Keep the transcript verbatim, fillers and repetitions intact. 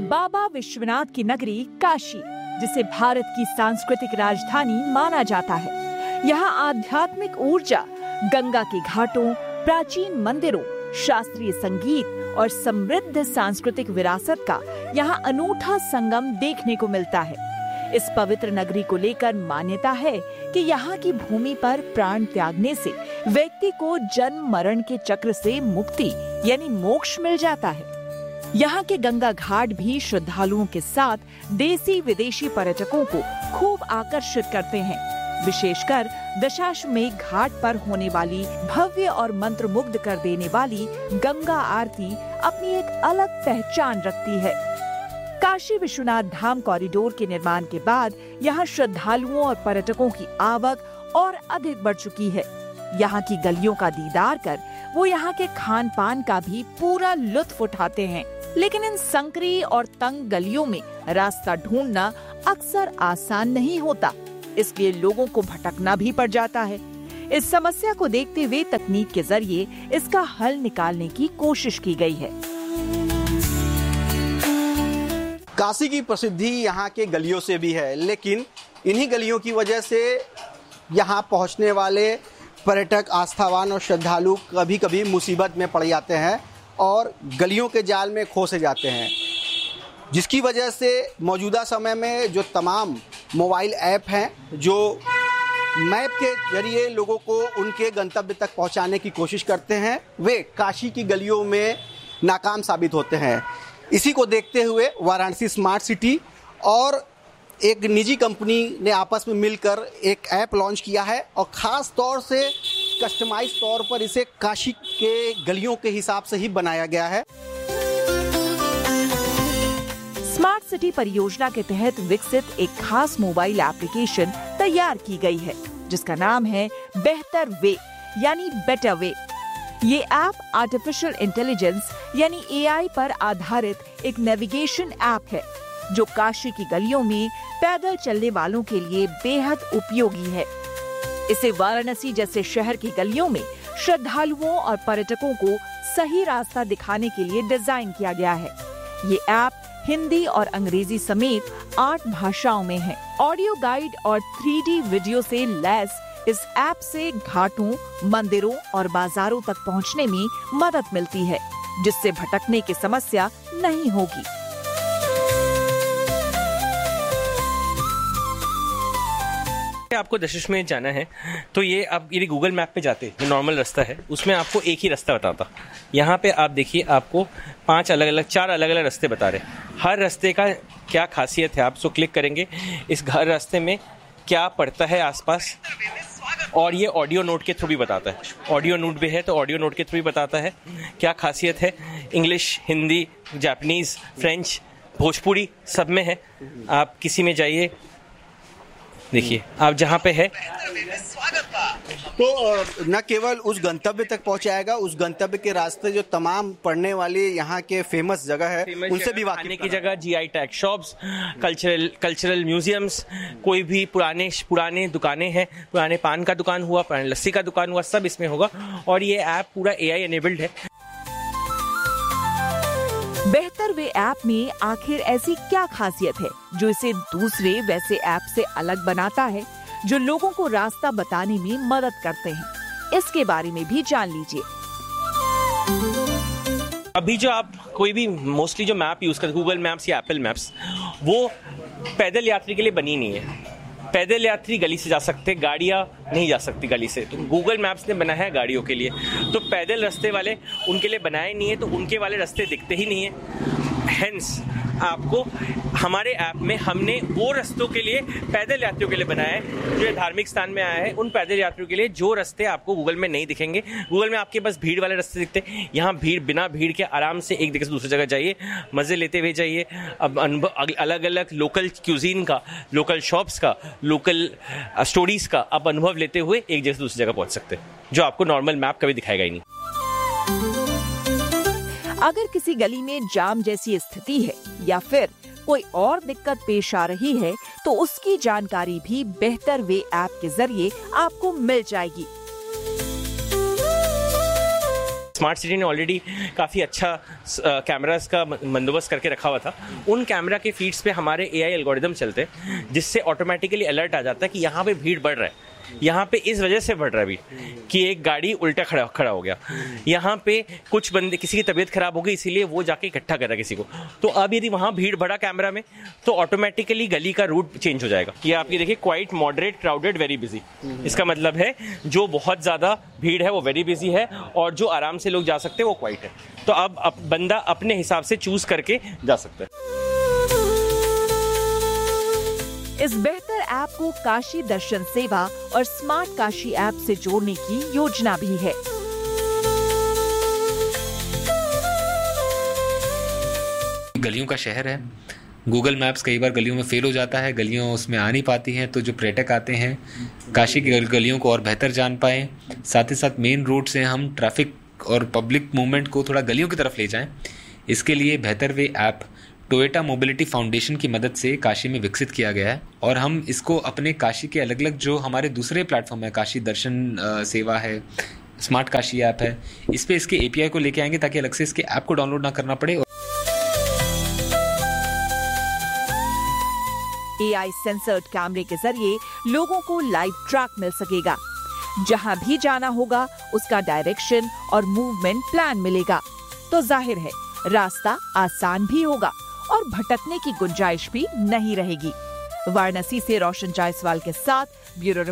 बाबा विश्वनाथ की नगरी काशी, जिसे भारत की सांस्कृतिक राजधानी माना जाता है। यहाँ आध्यात्मिक ऊर्जा, गंगा के घाटों, प्राचीन मंदिरों, शास्त्रीय संगीत और समृद्ध सांस्कृतिक विरासत का यहाँ अनूठा संगम देखने को मिलता है। इस पवित्र नगरी को लेकर मान्यता है कि यहाँ की भूमि पर प्राण त्यागने से व्यक्ति को जन्म मरण के चक्र से मुक्ति यानी मोक्ष मिल जाता है। यहाँ के गंगा घाट भी श्रद्धालुओं के साथ देसी विदेशी पर्यटकों को खूब आकर्षित करते हैं। विशेषकर दशाश्वमेध घाट पर होने वाली भव्य और मंत्रमुग्ध कर देने वाली गंगा आरती अपनी एक अलग पहचान रखती है। काशी विश्वनाथ धाम कॉरिडोर के निर्माण के बाद यहाँ श्रद्धालुओं और पर्यटकों की आवक और अधिक बढ़ चुकी है। यहाँ की गलियों का दीदार कर वो यहाँ के खान पान का भी पूरा लुत्फ उठाते हैं। लेकिन इन संकरी और तंग गलियों में रास्ता ढूंढना अक्सर आसान नहीं होता, इसलिए लोगों को भटकना भी पड़ जाता है। इस समस्या को देखते हुए तकनीक के जरिए इसका हल निकालने की कोशिश की गई है। काशी की प्रसिद्धि यहाँ के गलियों से भी है, लेकिन इन्हीं गलियों की वजह से यहाँ पहुँचने वाले पर्यटक, आस्थावान और श्रद्धालु कभी कभी मुसीबत में पड़ जाते हैं और गलियों के जाल में खो से जाते हैं, जिसकी वजह से मौजूदा समय में जो तमाम मोबाइल ऐप हैं जो मैप के जरिए लोगों को उनके गंतव्य तक पहुंचाने की कोशिश करते हैं, वे काशी की गलियों में नाकाम साबित होते हैं। इसी को देखते हुए वाराणसी स्मार्ट सिटी और एक निजी कंपनी ने आपस में मिलकर एक ऐप लॉन्च किया है और ख़ास तौर से कस्टमाइज तौर पर इसे काशी के गलियों के हिसाब से ही बनाया गया है। स्मार्ट सिटी परियोजना के तहत विकसित एक खास मोबाइल एप्लीकेशन तैयार की गई है, जिसका नाम है बेहतर वे यानी बेटर वे। ये ऐप आर्टिफिशियल इंटेलिजेंस यानी ए आई पर आधारित एक नेविगेशन ऐप है, जो काशी की गलियों में पैदल चलने वालों के लिए बेहद उपयोगी है। इसे वाराणसी जैसे शहर की गलियों में श्रद्धालुओं और पर्यटकों को सही रास्ता दिखाने के लिए डिजाइन किया गया है। ये ऐप हिंदी और अंग्रेजी समेत आठ भाषाओं में है। ऑडियो गाइड और थ्री डी वीडियो से लैस इस ऐप से घाटों, मंदिरों और बाजारों तक पहुंचने में मदद मिलती है, जिससे भटकने की समस्या नहीं होगी। आपको दशाश्वमेध जाना है तो ये आप यदि गूगल मैप पे जाते जो नॉर्मल रास्ता है उसमें आपको एक ही रास्ता बताता। यहाँ पे आप देखिए आपको पांच अलग अलग चार अलग अलग रास्ते बता रहे हैं। हर रास्ते का क्या खासियत है, आप सो क्लिक करेंगे इस हर रास्ते में क्या पड़ता है आसपास, और ये ऑडियो नोट के थ्रू भी बताता है। ऑडियो नोट भी है तो ऑडियो नोट के थ्रू भी बताता है क्या खासियत है। English, Hindi, Japanese, French, Bhojpuri सब में है। आप किसी में जाइए, देखिए आप जहाँ पे है तो न केवल उस गंतव्य तक पहुंचाएगा, उस गंतव्य के रास्ते जो तमाम पढ़ने वाली यहाँ के फेमस जगह है उनसे भी वाकिफ खाने की जगह, जी I tag shops, cultural cultural museums, कोई भी पुराने पुराने दुकानें हैं, पुराने पान का दुकान हुआ, पुराने लस्सी का दुकान हुआ, सब इसमें होगा। और ये ऐप पूरा ए आई एनेबल्ड है। बेहतर वे ऐप में आखिर ऐसी क्या खासियत है जो इसे दूसरे वैसे ऐप से अलग बनाता है, जो लोगों को रास्ता बताने में मदद करते हैं? इसके बारे में भी जान लीजिए। अभी जो आप कोई भी मोस्टली जो मैप यूज करते, गूगल मैप्स या एप्पल मैप्स, वो पैदल यात्री के लिए बनी नहीं है। पैदल यात्री गली से जा सकते, गाड़ियाँ नहीं जा सकती गली से, तो गूगल मैप्स ने बनाया है गाड़ियों के लिए। तो पैदल रास्ते वाले उनके लिए बनाए नहीं है, तो उनके वाले रास्ते दिखते ही नहीं है। हेंस आपको हमारे ऐप में हमने वो रास्तों के लिए, पैदल यात्रियों के लिए बनाया है जो धार्मिक स्थान में आया है, उन पैदल यात्रियों के लिए जो रास्ते आपको गूगल में नहीं दिखेंगे। गूगल में आपके पास भीड़ वाले रास्ते दिखते हैं, यहाँ भीड़ बिना भीड़ के आराम से एक जगह से दूसरी जगह जाइए, मजे लेते हुए जाइए। अब अनुभव अलग अलग लोकल क्यूजीन का, लोकल शॉप्स का, लोकल स्टोरीज का आप अनुभव लेते हुए एक जगह से दूसरी जगह पहुंच सकते हैं, जो आपको नॉर्मल मैप कभी दिखाएगा ही नहीं। अगर किसी गली में जाम जैसी स्थिति है या फिर कोई और दिक्कत पेश आ रही है, तो उसकी जानकारी भी बेहतर वे ऐप के जरिए आपको मिल जाएगी। स्मार्ट सिटी ने ऑलरेडी काफ़ी अच्छा कैमरास का बंदोबस्त करके रखा हुआ था। उन कैमरा के फीड्स पे हमारे एआई एल्गोरिदम चलते हैं, जिससे ऑटोमेटिकली अलर्ट आ जाता है कि यहाँ पे भीड़ बढ़ रहा है, यहाँ पे इस वजह से बढ़ रहा है अभी कि एक गाड़ी उल्टा खड़ा खड़ा हो गया, यहाँ पे कुछ बंदे, किसी की तबीयत खराब हो गई इसीलिए वो जाके इकट्ठा कर रहा है किसी को। तो अब यदि वहाँ भीड़ बढ़ा कैमरा में तो ऑटोमेटिकली गली का रूट चेंज हो जाएगा। ये आप ये देखिए, quite, moderate, crowded, very busy. इसका मतलब है जो बहुत ज़्यादा भीड़ है वो वेरी बिजी है और जो आराम से लोग जा सकते हैं वो क्वाइट है। तो अब, अब बंदा अपने हिसाब से चूज करके जा सकता है। इस बेहतर ऐप को काशी दर्शन सेवा और स्मार्ट काशी ऐप से जोड़ने की योजना भी है। गलियों का शहर है, गूगल मैप्स कई बार गलियों में फेल हो जाता है, गलियों उसमें आ नहीं पाती हैं, तो जो पर्यटक आते हैं काशी की गलियों को और बेहतर जान पाएं, साथ ही साथ मेन रोड से हम ट्रैफिक और पब्लिक मूवमेंट को थोड़ा गलियों की तरफ ले जाएं। इसके लिए बेहतर वे ऐप टोयोटा मोबिलिटी फाउंडेशन की मदद से काशी में विकसित किया गया है और हम इसको अपने काशी के अलग अलग जो हमारे दूसरे प्लेटफॉर्म है, काशी दर्शन सेवा है, स्मार्ट काशी ऐप है, इस पे इसके एपीआई को लेके आएंगे ताकि अलग से इसके ऐप को डाउनलोड ना करना पड़े। एआई सेंसर्ड कैमरे के जरिए लोगों को लाइव ट्रैक मिल सकेगा। जहां भी जाना होगा उसका डायरेक्शन और मूवमेंट प्लान मिलेगा, तो जाहिर है रास्ता आसान भी होगा और भटकने की गुंजाइश भी नहीं रहेगी। वाराणसी से रोशन जायसवाल के साथ ब्यूरो